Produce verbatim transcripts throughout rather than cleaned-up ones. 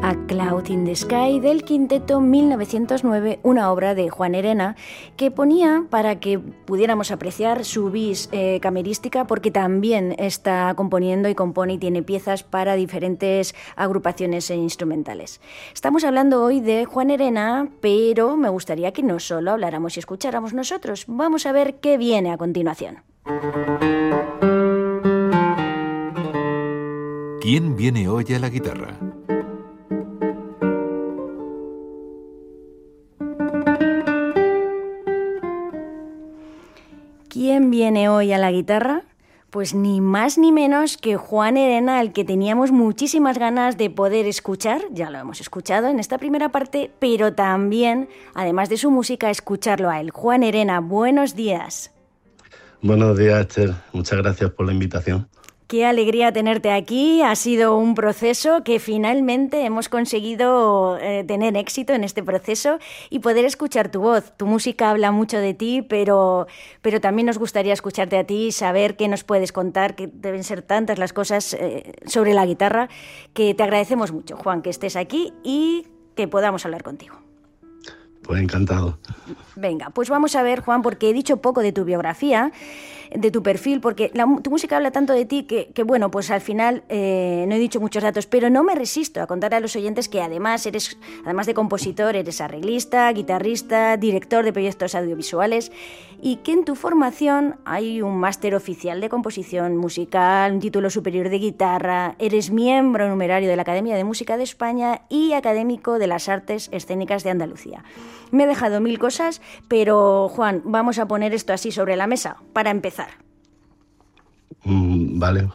A Cloud in the Sky del quinteto mil novecientos nueve, una obra de Juan Herena que ponía para que pudiéramos apreciar su vis eh, camerística, porque también está componiendo y compone y tiene piezas para diferentes agrupaciones e instrumentales. Estamos hablando hoy de Juan Herena, pero me gustaría que no solo habláramos y escucháramos nosotros. Vamos a ver qué viene a continuación. ¿Quién viene hoy a la guitarra? ¿Quién viene hoy a la guitarra? Pues ni más ni menos que Juan Herena, al que teníamos muchísimas ganas de poder escuchar, ya lo hemos escuchado en esta primera parte, pero también, además de su música, escucharlo a él. Juan Herena, buenos días. Buenos días, Esther. Muchas gracias por la invitación. Qué alegría tenerte aquí. Ha sido un proceso que finalmente hemos conseguido eh, tener éxito en este proceso y poder escuchar tu voz. Tu música habla mucho de ti, pero, pero también nos gustaría escucharte a ti y saber qué nos puedes contar, que deben ser tantas las cosas eh, sobre la guitarra, que te agradecemos mucho, Juan, que estés aquí y que podamos hablar contigo. Pues encantado. Venga, pues vamos a ver, Juan, porque he dicho poco de tu biografía, de tu perfil, porque la, tu música habla tanto de ti que, que bueno, pues al final eh, no he dicho muchos datos, pero no me resisto a contar a los oyentes que además eres, además de compositor, eres arreglista, guitarrista, director de proyectos audiovisuales, y que en tu formación hay un máster oficial de composición musical, un título superior de guitarra, eres miembro numerario de la Academia de Música de España y académico de las Artes Escénicas de Andalucía. Me he dejado mil cosas, pero Juan, vamos a poner esto así sobre la mesa para empezar. Mm, vale.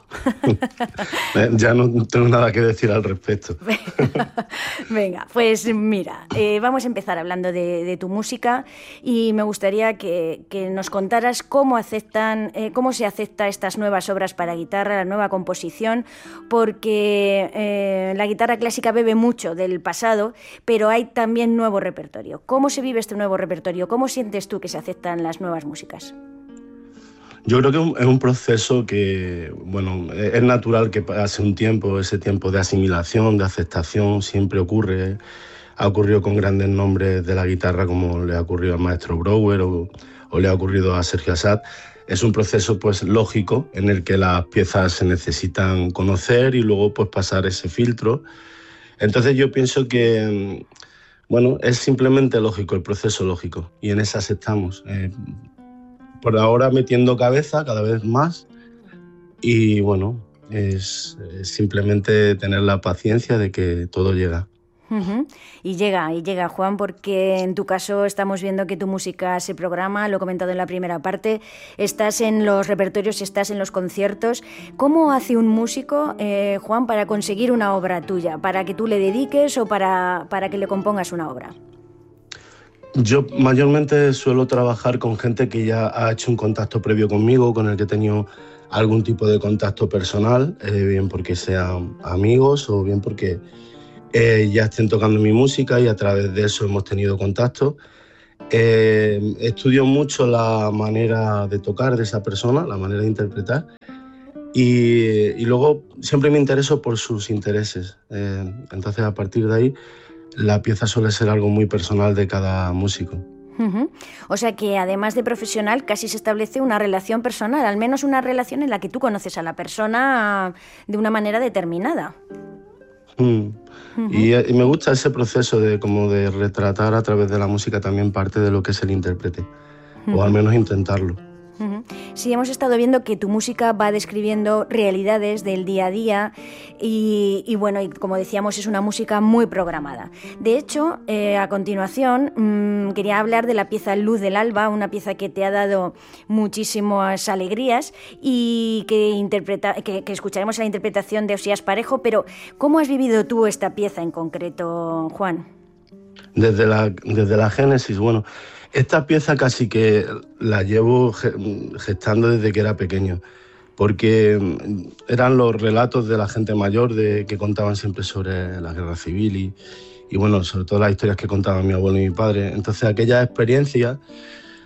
Ya no tengo nada que decir al respecto. Venga, pues mira, eh, vamos a empezar hablando de, de tu música y me gustaría que, que nos contaras cómo aceptan, eh, cómo se acepta estas nuevas obras para guitarra, la nueva composición, porque eh, la guitarra clásica bebe mucho del pasado, pero hay también nuevo repertorio. ¿Cómo se vive este nuevo repertorio? ¿Cómo sientes tú que se aceptan las nuevas músicas? Yo creo que es un proceso que, bueno, es natural que pase un tiempo, ese tiempo de asimilación, de aceptación, siempre ocurre. Ha ocurrido con grandes nombres de la guitarra, como le ha ocurrido al maestro Brouwer o, o le ha ocurrido a Sergio Assad. Es un proceso, pues, lógico, en el que las piezas se necesitan conocer y luego, pues, pasar ese filtro. Entonces yo pienso que, bueno, es simplemente lógico, el proceso lógico, y en esa estamos. Eh, Por ahora metiendo cabeza cada vez más y bueno, es, es simplemente tener la paciencia de que todo llega. Uh-huh. Y llega, y llega, Juan, porque en tu caso estamos viendo que tu música se programa, lo he comentado en la primera parte, estás en los repertorios, estás en los conciertos. ¿Cómo hace un músico, eh, Juan, para conseguir una obra tuya? ¿Para que tú le dediques o para, para que le compongas una obra? Yo mayormente suelo trabajar con gente que ya ha hecho un contacto previo conmigo, con el que he tenido algún tipo de contacto personal, eh, bien porque sean amigos o bien porque eh, ya estén tocando mi música y a través de eso hemos tenido contacto. Eh, estudio mucho la manera de tocar de esa persona, la manera de interpretar y, y luego siempre me intereso por sus intereses. Eh, entonces a partir de ahí la pieza suele ser algo muy personal de cada músico. Uh-huh. O sea que además de profesional casi se establece una relación personal, al menos una relación en la que tú conoces a la persona de una manera determinada. Mm. Uh-huh. y, y me gusta ese proceso de, como de retratar a través de la música también parte de lo que es el intérprete, uh-huh. o al menos intentarlo. Uh-huh. Sí, hemos estado viendo que tu música va describiendo realidades del día a día y, y bueno, y como decíamos, es una música muy programada. De hecho, eh, a continuación mmm, quería hablar de la pieza Luz del Alba, una pieza que te ha dado muchísimas alegrías y que, interpreta, que, que escucharemos la interpretación de Osías Parejo, pero ¿cómo has vivido tú esta pieza en concreto, Juan? Desde la, desde la génesis, bueno... Esta pieza casi que la llevo gestando desde que era pequeño, porque eran los relatos de la gente mayor de, que contaban siempre sobre la guerra civil y, y bueno, sobre todo las historias que contaban mi abuelo y mi padre. Entonces aquellas experiencias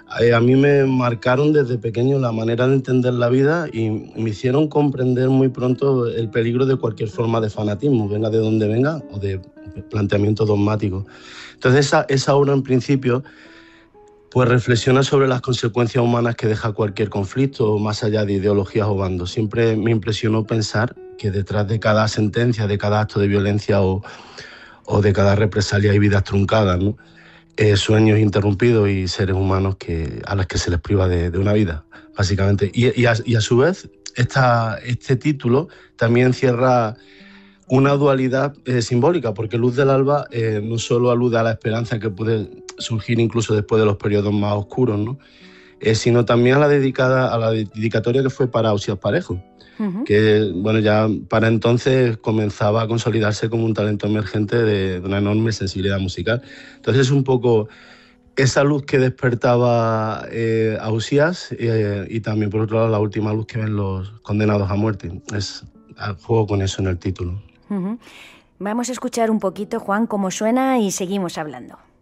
eh, a mí me marcaron desde pequeño la manera de entender la vida y me hicieron comprender muy pronto el peligro de cualquier forma de fanatismo, venga de donde venga, o de planteamiento dogmático. Entonces esa, esa obra en principio pues reflexiona sobre las consecuencias humanas que deja cualquier conflicto, más allá de ideologías o bandos. Siempre me impresionó pensar que detrás de cada sentencia, de cada acto de violencia o, o de cada represalia hay vidas truncadas, ¿no? Eh, sueños interrumpidos y seres humanos que, a los que se les priva de, de una vida, básicamente. Y, y, a, y a su vez, esta, este título también cierra una dualidad eh, simbólica, porque Luz del Alba eh, no solo alude a la esperanza que puede surgir incluso después de los periodos más oscuros, ¿no? Eh, sino también a la, dedicada, a la dedicatoria que fue para Ausías Parejo, uh-huh. que bueno, ya para entonces comenzaba a consolidarse como un talento emergente de, de una enorme sensibilidad musical. Entonces es un poco esa luz que despertaba eh, Ausías eh, y también por otro lado la última luz que ven los condenados a muerte. Es juego con eso en el título. Uh-huh. Vamos a escuchar un poquito, Juan, cómo suena y seguimos hablando.